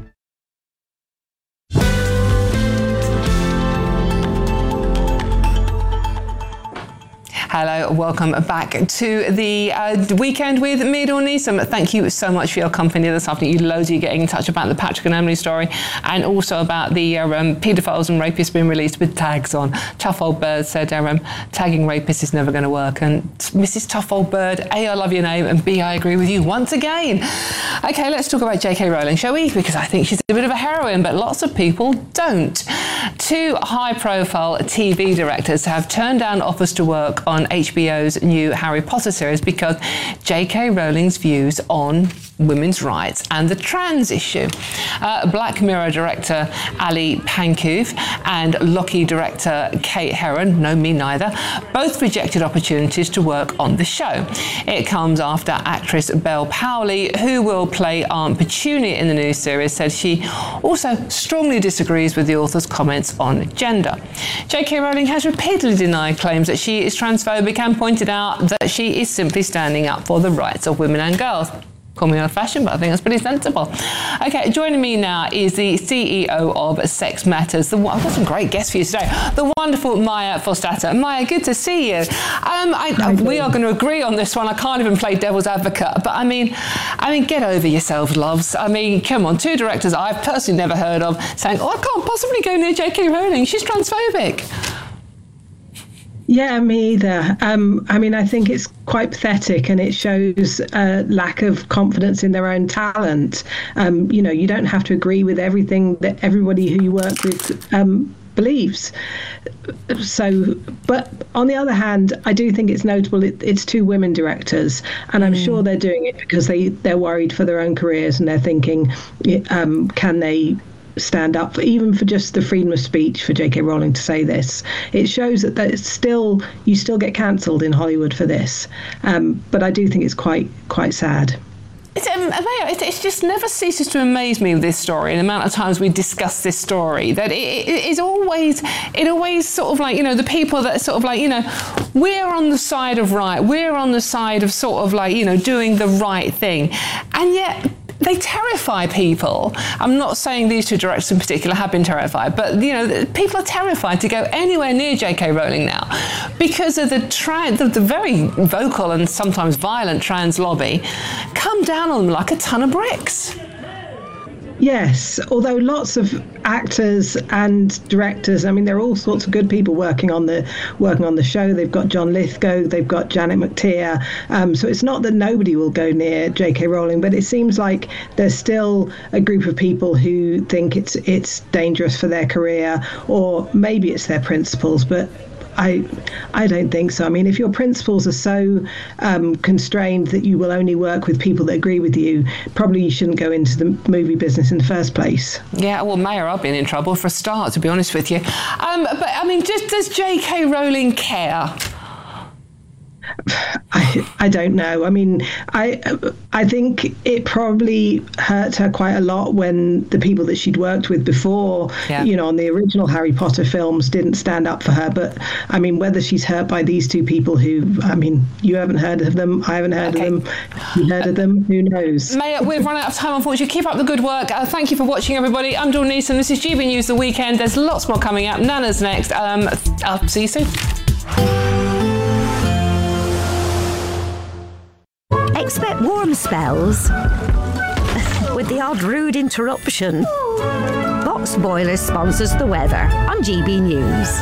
Hello, welcome back to the uh, weekend with Meador Neeson. Thank you so much for your company this afternoon. You loads of you getting in touch about the Patrick and Emily story, and also about the uh, um, paedophiles and rapists being released with tags on. Tough Old Bird said um, tagging rapists is never going to work. And Missus Tough Old Bird, A, I love your name, and B, I agree with you once again. Okay, let's talk about J K Rowling, shall we? Because I think she's a bit of a heroine, but lots of people don't. Two high-profile T V directors have turned down offers to work on H B O's new Harry Potter series because J K Rowling's views on women's rights and the trans issue. Uh, Black Mirror director Ali Pankouf and Loki director Kate Herron, no me neither, both rejected opportunities to work on the show. It comes after actress Belle Powley, who will play Aunt Petunia in the new series, said she also strongly disagrees with the author's comments on gender. J K Rowling has repeatedly denied claims that she is transphobic and pointed out that she is simply standing up for the rights of women and girls. Call me old-fashioned, but I think that's pretty sensible. Okay, joining me now is the C E O of Sex Matters. The, I've got some great guests for you today. The wonderful Maya Forstater. Maya, good to see you. Um, I, I, we are going to agree on this one. I can't even play devil's advocate, but I mean, I mean, get over yourselves, loves. I mean, come on, two directors I've personally never heard of saying, "Oh, I can't possibly go near J K Rowling. She's transphobic."
Yeah, me either. Um, I mean, I think it's quite pathetic, and it shows a lack of confidence in their own talent. Um, you know, you don't have to agree with everything that everybody who you work with um, believes. So, but on the other hand, I do think it's notable it, it's two women directors, and I'm mm. sure they're doing it because they, they're worried for their own careers, and they're thinking, um, can they stand up for, even for just the freedom of speech for J K Rowling to say this. It shows that there's still, you still get cancelled in Hollywood for this. Um, but I do think it's quite quite sad.
It's, um, it, it just never ceases to amaze me with this story, and the amount of times we discuss this story, that it, it is always, it always sort of like, you know, the people that are sort of like, you know, we're on the side of right, we're on the side of sort of like, you know, doing the right thing, and yet they terrify people. I'm not saying these two directors in particular have been terrified, but you know, people are terrified to go anywhere near J K Rowling now because of the, tra- the, the very vocal and sometimes violent trans lobby come down on them like a ton of bricks.
Yes, although lots of actors and directors, I mean, there are all sorts of good people working on the working on the show. They've got John Lithgow, they've got Janet McTeer. Um, so it's not that nobody will go near J K Rowling, but it seems like there's still a group of people who think it's it's dangerous for their career, or maybe it's their principles. But I, I don't think so. I mean, if your principles are so um, constrained that you will only work with people that agree with you, probably you shouldn't go into the movie business in the first place.
Yeah, well, Mayor, I've been in trouble for a start, to be honest with you. Um, but, I mean, just does J K Rowling care?
I, I don't know. I mean, I I think it probably hurt her quite a lot when the people that she'd worked with before, yeah. you know, on the original Harry Potter films didn't stand up for her. But I mean, whether she's hurt by these two people who, I mean, you haven't heard of them, I haven't heard okay. of them, you heard of them, who knows?
Mayor, we've run out of time, unfortunately. Keep up the good work. Uh, thank you for watching, everybody. I'm Dawn Neeson. This is G B News The Weekend. There's lots more coming up. Nana's next. Um, I'll see you soon.
Expect warm spells with the odd rude interruption. Box Boilers sponsors the weather on G B News.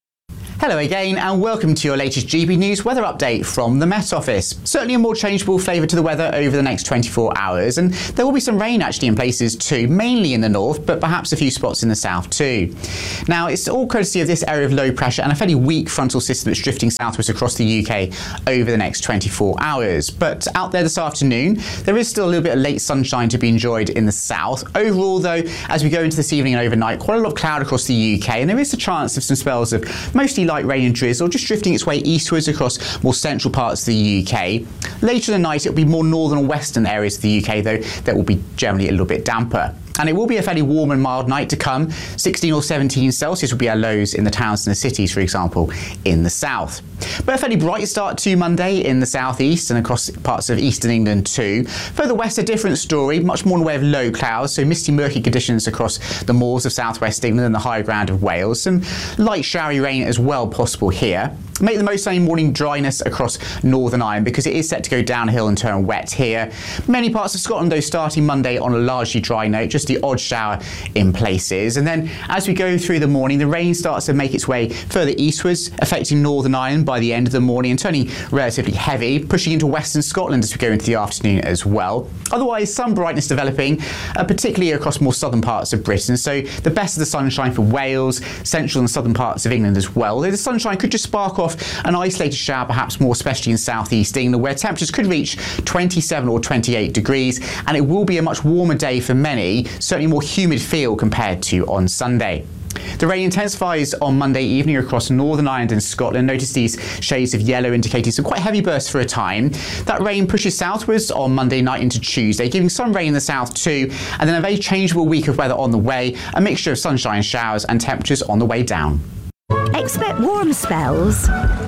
Hello again and welcome to your latest G B News weather update from the Met Office. Certainly a more changeable flavour to the weather over the next twenty-four hours, and there will be some rain actually in places too, mainly in the north, but perhaps a few spots in the south too. Now it's all courtesy of this area of low pressure and a fairly weak frontal system that's drifting southwards across the U K over the next twenty-four hours. But out there this afternoon, there is still a little bit of late sunshine to be enjoyed in the south. Overall though, as we go into this evening and overnight, quite a lot of cloud across the U K, and there is a chance of some spells of mostly light rain and drizzle just drifting its way eastwards across more central parts of the U K. Later in the night, it'll be more northern and western areas of the U K, though, that will be generally a little bit damper. And it will be a fairly warm and mild night to come. sixteen or seventeen Celsius will be our lows in the towns and the cities, for example, in the south. But a fairly bright start to Monday in the southeast and across parts of eastern England too. Further west, a different story, much more in the way of low clouds, so misty, murky conditions across the moors of southwest England and the high ground of Wales. Some light showery rain as well possible here. Make the most sunny morning dryness across Northern Ireland because it is set to go downhill and turn wet here. Many parts of Scotland though starting Monday on a largely dry note, just the odd shower in places. And then as we go through the morning, the rain starts to make its way further eastwards, affecting Northern Ireland by the end of the morning and turning relatively heavy, pushing into western Scotland as we go into the afternoon as well. Otherwise, some brightness developing, uh, particularly across more southern parts of Britain. So the best of the sunshine for Wales, central and southern parts of England as well. The sunshine could just spark off an isolated shower, perhaps more especially in southeast England, where temperatures could reach twenty-seven or twenty-eight degrees, and it will be a much warmer day for many, certainly more humid feel compared to on Sunday. The rain intensifies on Monday evening across Northern Ireland and Scotland. Notice these shades of yellow indicating some quite heavy bursts for a time. That rain pushes southwards on Monday night into Tuesday, giving some rain in the south too, and then a very changeable week of weather on the way, a mixture of sunshine showers and temperatures on the way down.
Expect warm spells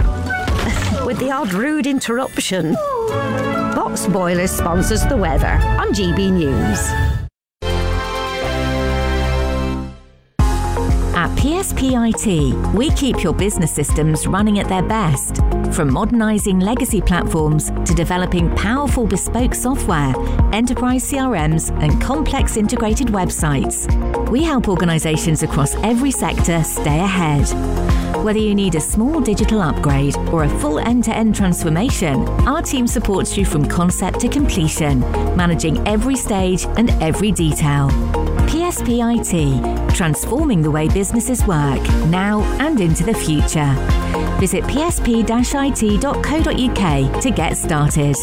with the odd rude interruption. Box Boilers sponsors the weather on G B News. At P S P I T, we keep your business systems running at their best. From modernising legacy platforms to developing powerful bespoke software, enterprise C R Ms and complex integrated websites, we help organisations across every sector stay ahead. Whether you need a small digital upgrade or a full end-to-end transformation, our team supports you from concept to completion, managing every stage and every detail. P S P I T, transforming the way businesses work, now and into the future. Visit p s p dash i t dot co dot u k to get started.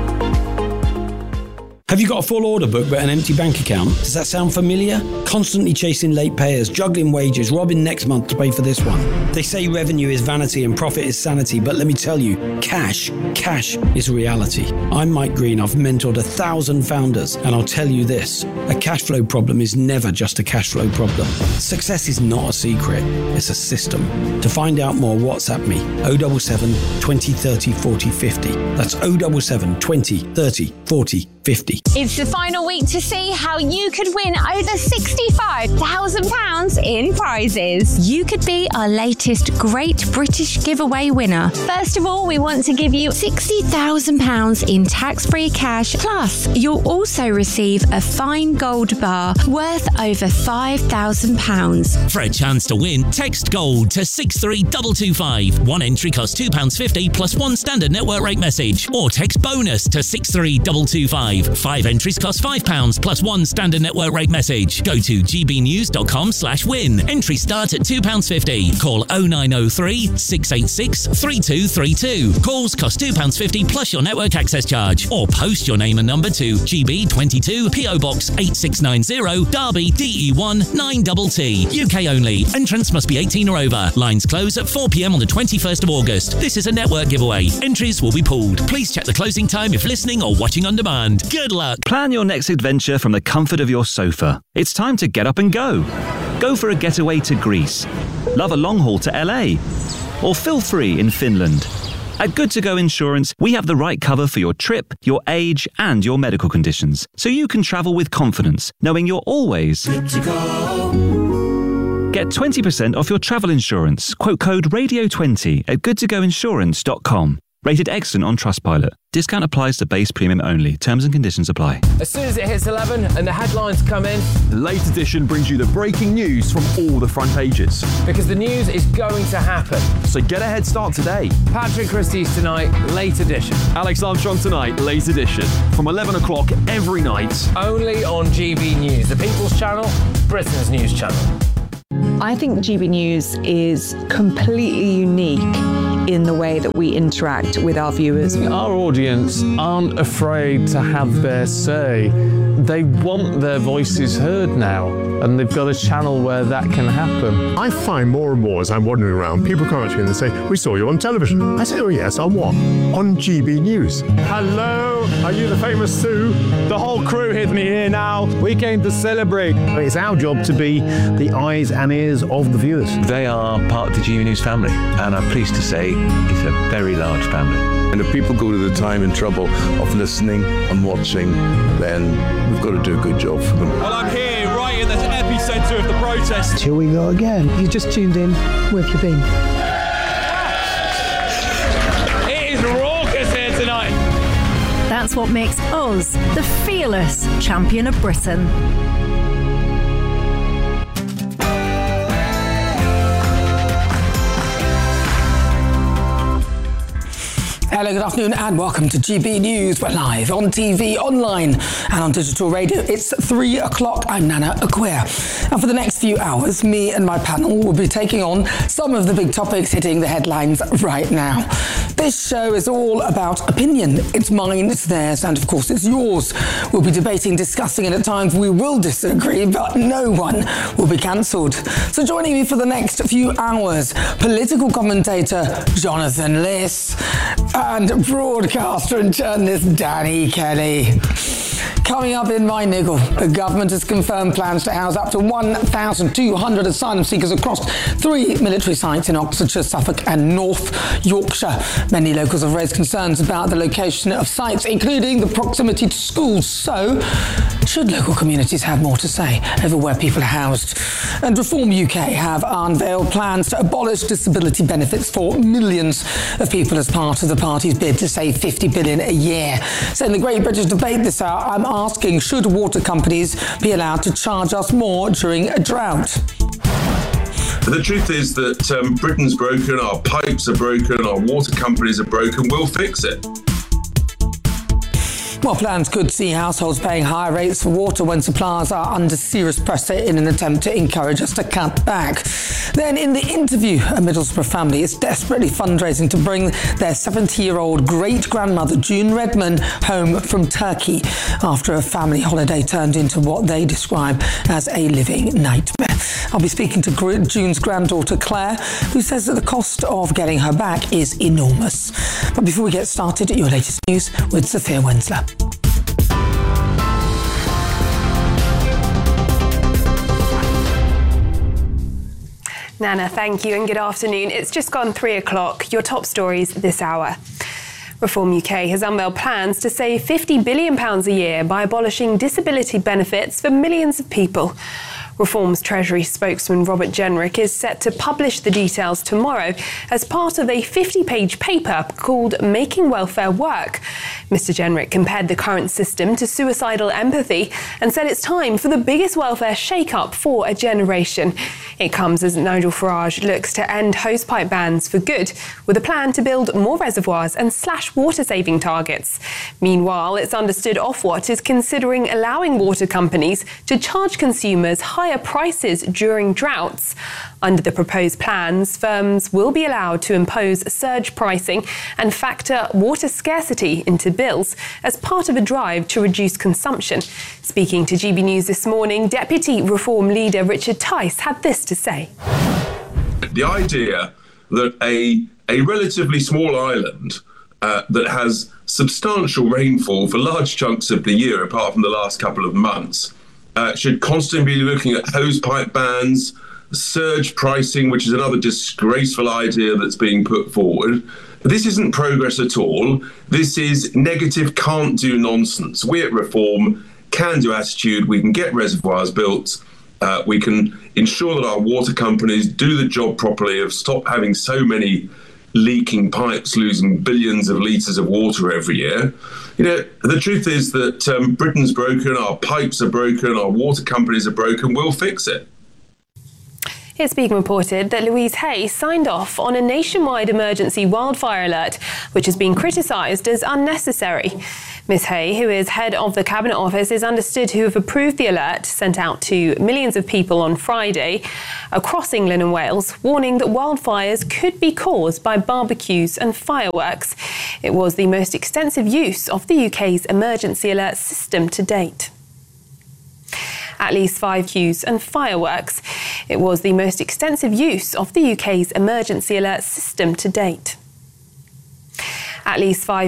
Have you got a full order book but an empty bank account? Does that sound familiar? Constantly chasing late payers, juggling wages, robbing next month to pay for this one. They say revenue is vanity and profit is sanity, but let me tell you, cash, cash is reality. I'm Mike Green, I've mentored a thousand founders, and I'll tell you this, a cash flow problem is never just a cash flow problem. Success is not a secret, it's a system. To find out more, WhatsApp me, oh seven seven, twenty, thirty, forty, fifty. That's oh seven seven, twenty, thirty, forty, fifty.
It's the final week to see how you could win over sixty-five thousand pounds in prizes. You could be our latest Great British Giveaway winner. First of all, we want to give you sixty thousand pounds in tax-free cash. Plus, you'll also receive a fine gold bar worth over five thousand pounds.
For a chance to win, text GOLD to six three two two five. One entry costs two pounds fifty plus one standard network rate message. Or text BONUS to six three two two five. Five entries cost five pounds plus one standard network rate message. Go to gbnews.com slash win. Entries start at two pounds fifty. Call oh nine oh three, six eight six, three two three two. Calls cost two pounds fifty plus your network access charge. Or post your name and number to G B twenty-two, P O Box eight six nine zero, Derby, D E one nine T T. U K only. Entrants must be eighteen or over. Lines close at four p m on the twenty-first of August. This is a network giveaway. Entries will be pulled. Please check the closing time if listening or watching on demand. Good luck.
Plan your next adventure from the comfort of your sofa. It's time to get up and go. Go for a getaway to Greece. Love a long haul to L A. Or feel free in Finland. At Good To Go Insurance, we have the right cover for your trip, your age, and your medical conditions, so you can travel with confidence, knowing you're always good to go. Get twenty percent off your travel insurance. Quote code radio twenty at good to go insurance dot com. Rated excellent on Trustpilot. Discount applies to base premium only. Terms and conditions apply.
As soon as it hits eleven and the headlines come in, the Late Edition brings you the breaking news from all the front pages. Because the news is going to happen. So get a head start today. Patrick Christie's tonight, Late Edition.
Alex Armstrong tonight, Late Edition. From eleven o'clock every night.
Only on G B News, the People's Channel, Britain's news channel.
I think G B News is completely unique in the way that we interact with our viewers.
Our audience aren't afraid to have their say. They want their voices heard now, and they've got a channel where that can happen.
I find more and more as I'm wandering around, people come up to me and they say, "We saw you on television." I say, "Oh yes, on what?" "On G B News."
Hello, are you the famous Sue? The whole crew with me here now. We came to celebrate.
It's our job to be the eyes and ears of the viewers.
They are part of the G B News family, and I'm pleased to say it's a very large family.
And if people go to the time and trouble of listening and watching, then we've got to do a good job for them.
Well, I'm here right in the epicentre of the protest.
Here we go again.
You just tuned in. Where have you been?
It is raucous here tonight.
That's what makes us the fearless champion of Britain.
Hello, good afternoon and welcome to G B News. We're live on T V, online and on digital radio. It's three o'clock. I'm Nana Acquia. And for the next few hours, me and my panel will be taking on some of the big topics hitting the headlines right now. This show is all about opinion. It's mine, it's theirs, and of course it's yours. We'll be debating, discussing, and at times we will disagree, but no one will be cancelled. So joining me for the next few hours, political commentator Jonathan Liss and broadcaster and journalist Danny Kelly. Coming up in my niggle, the government has confirmed plans to house up to one thousand two hundred asylum seekers across three military sites in Oxfordshire, Suffolk and North Yorkshire. Many locals have raised concerns about the location of sites, including the proximity to schools. So, should local communities have more to say over where people are housed? And Reform U K have unveiled plans to abolish disability benefits for millions of people as part of the party's bid to save fifty billion pounds a year. So in the Great British Debate this hour, I'm asking, should water companies be allowed to charge us more during a drought?
The truth is that um, Britain's broken, our pipes are broken, our water companies are broken. We'll fix it.
Well, plans could see households paying higher rates for water when suppliers are under serious pressure in an attempt to encourage us to cut back. Then in the interview, a Middlesbrough family is desperately fundraising to bring their seventy-year-old great-grandmother, June Redman, home from Turkey after a family holiday turned into what they describe as a living nightmare. I'll be speaking to June's granddaughter, Claire, who says that the cost of getting her back is enormous. But before we get started, your latest news with Sophia Wensler.
Nana, thank you and good afternoon. It's just gone three o'clock. Your top stories this hour. Reform U K has unveiled plans to save fifty billion pounds a year by abolishing disability benefits for millions of people. Reform's Treasury spokesman Robert Jenrick is set to publish the details tomorrow as part of a fifty-page paper called Making Welfare Work. Mister Jenrick compared the current system to suicidal empathy and said it's time for the biggest welfare shake-up for a generation. It comes as Nigel Farage looks to end hosepipe bans for good, with a plan to build more reservoirs and slash water-saving targets. Meanwhile, it's understood Ofwat is considering allowing water companies to charge consumers higher prices during droughts. Under the proposed plans, firms will be allowed to impose surge pricing and factor water scarcity into bills as part of a drive to reduce consumption. Speaking to G B News this morning, Deputy Reform leader Richard Tice had this to say.
The idea that a, a relatively small island uh, that has substantial rainfall for large chunks of the year, apart from the last couple of months, uh, should constantly be looking at hosepipe bans, surge pricing, which is another disgraceful idea that's being put forward. This isn't progress at all. This is negative can't-do nonsense. We at Reform can-do attitude. We can get reservoirs built. Uh, we can ensure that our water companies do the job properly of stop having so many leaking pipes, losing billions of litres of water every year. You know, the truth is that um, Britain's broken, our pipes are broken, our water companies are broken. We'll fix it.
It's being reported that Louise Hay signed off on a nationwide emergency wildfire alert, which has been criticised as unnecessary. Miss Hay, who is head of the Cabinet Office, is understood to have approved the alert sent out to millions of people on Friday across England and Wales, warning that wildfires could be caused by barbecues and fireworks. It was the most extensive use of the U K's emergency alert system to date. At least five queues and fireworks. It was the most extensive use of the U K's emergency alert system to date. At least five